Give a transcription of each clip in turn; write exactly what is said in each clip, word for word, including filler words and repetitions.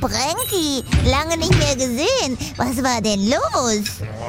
Pranky, lange nicht mehr gesehen. Was war denn los?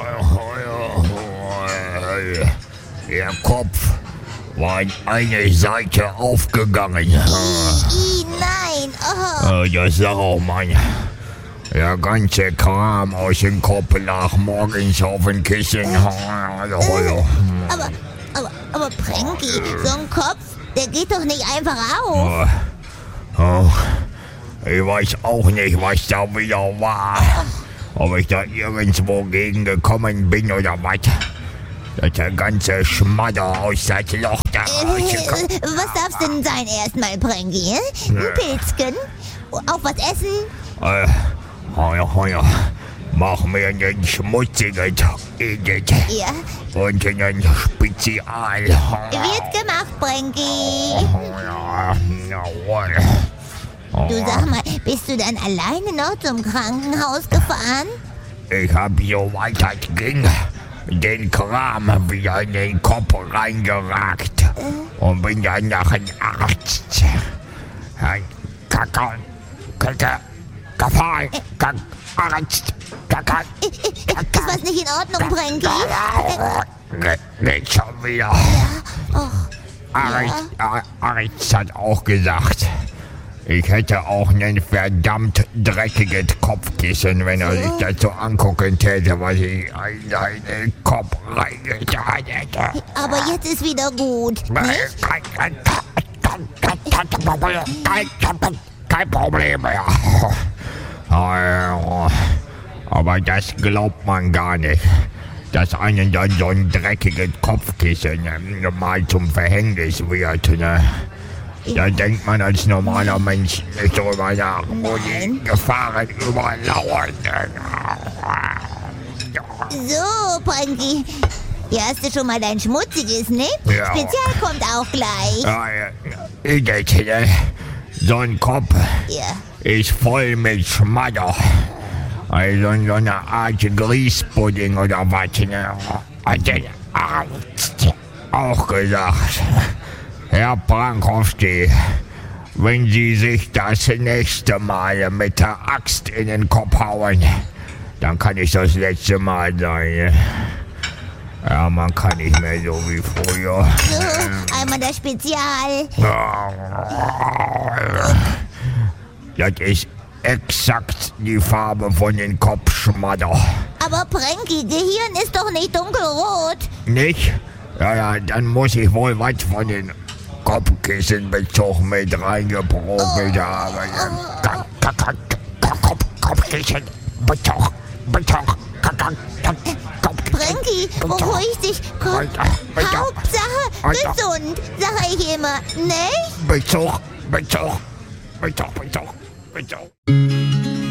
Der Kopf war in eine Seite aufgegangen. I, I, nein. Oh. Das sag auch Mann. Der ganze Kram aus dem Kopf lag morgens auf dem Kissen. Aber, aber, aber Pranky, so ein Kopf, der geht doch nicht einfach auf. Oh, ich weiß auch nicht, was da wieder war. Ob ich da irgendwo gegen gekommen bin oder was. Dass der ganze Schmadder aus das Loch da rausgekommen. Äh, was darf's denn sein erstmal, Pranky? Ein Pilzchen? Auf was essen? Äh, heuer, heuer. Mach mir einen schmutzigen Edit. Ja. Und einen Spezial. Wird gemacht, Pranky. Ja, jawohl. Du sag mal, bist du dann alleine noch zum Krankenhaus gefahren? Ich hab so weiter es ging den Kram wieder in den Kopf reingeragt. Äh. Und bin dann nach dem Arzt. Kacke, Kacke, Kacke, Kacke, Arzt, Kacke. Ist was nicht in Ordnung, Pranky? Nicht schon wieder. Ja. Oh. Arzt, ja. Arzt hat auch gesagt, ich hätte auch einen verdammt dreckiges Kopfkissen, wenn er sich das so angucken täte, was ich in seinen Kopf reingetan hätte. Aber jetzt ist wieder gut, nicht? Kein, kein, kein, kein, kein Problem mehr. Aber das glaubt man gar nicht, dass einem dann so ein dreckiges Kopfkissen mal zum Verhängnis wird, ne? Da denkt man als normaler Mensch nicht drüber nach, wo die Gefahren überlauern. So, Pranky. Hier hast du schon mal dein schmutziges, ne? Ja. Spezial kommt auch gleich. Ja, ich denke, ne? So ein Kopf Ja. ist voll mit Schmadder. Also so eine Art Grießpudding oder was. Ne? Hat der Arzt auch gesagt. Herr Brankowski, wenn Sie sich das nächste Mal mit der Axt in den Kopf hauen, dann kann ich das letzte Mal sein. Ja, man kann nicht mehr so wie früher. So, einmal das Spezial. Das ist exakt die Farbe von den Kopfschmadder. Aber Pranky, Gehirn ist doch nicht dunkelrot. Nicht? Ja, ja, dann muss ich wohl was von den Kopfkissenbezug mit reingeprobelt Oh. haben. Kopfkissenbezug, Bezug, Pranky, beruhig dich. Komm. Hauptsache gesund, sag ich immer, nicht? Bezug, Bezug, Bezug, Bezug, Bezug.